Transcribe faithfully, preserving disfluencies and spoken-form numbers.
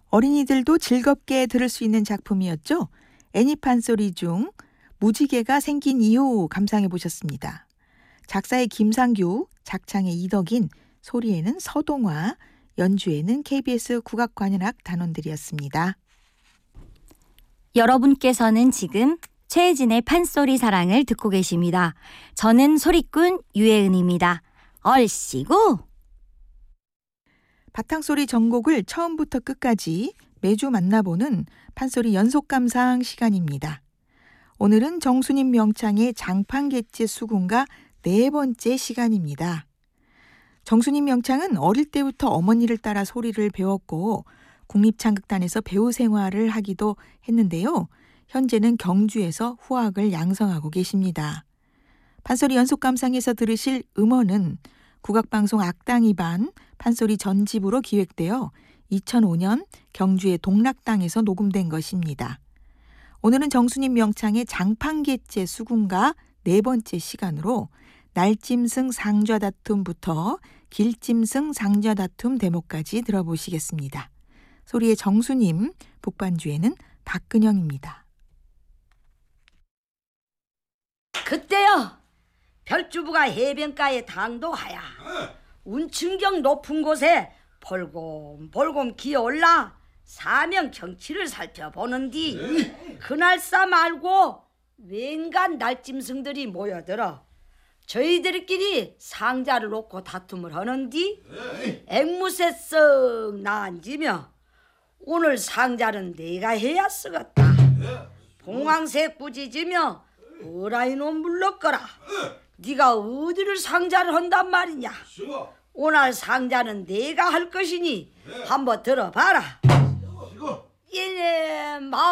어린이들도 즐겁게 들을 수 있는 작품이었죠. 애니 판소리 중 무지개가 생긴 이유 감상해 보셨습니다. 작사의 김상규, 작창의 이덕인, 소리에는 서동화, 연주에는 케이비에스 국악관현악 단원들이었습니다. 여러분께서는 지금 최혜진의 판소리 사랑을 듣고 계십니다. 저는 소리꾼 유혜은입니다. 얼씨구! 바탕소리 전곡을 처음부터 끝까지 매주 만나보는 판소리 연속 감상 시간입니다. 오늘은 정수님 명창의 장판객제 수군가 네 번째 시간입니다. 정수님 명창은 어릴 때부터 어머니를 따라 소리를 배웠고 국립창극단에서 배우 생활을 하기도 했는데요. 현재는 경주에서 후학을 양성하고 계십니다. 판소리 연속 감상에서 들으실 음원은 국악방송 악당 이 반 판소리 전집으로 기획되어 이천오 년 경주의 동락당에서 녹음된 것입니다. 오늘은 정수님 명창의 장판객제 수군가 네 번째 시간으로 날짐승 상좌다툼부터 길짐승 상좌다툼 대목까지 들어보시겠습니다. 소리의 정수님, 북반주에는 박근영입니다. 그때요 별주부가 해변가에 당도하야 운층경 높은 곳에 볼곰볼곰 기어올라 사면 경치를 살펴보는디 그날싸 말고 웬간 날짐승들이 모여들어 저희들끼리 상자를 놓고 다툼을 하는디 앵무새 썩 나앉으며 오늘 상자는 내가 해야 쓰겠다. 봉황새 꾸짖으며 어라이놈 물러거라. 네가 어디를 상자를 한단 말이냐. 오늘 상자는 내가 할 것이니 한번 들어봐라.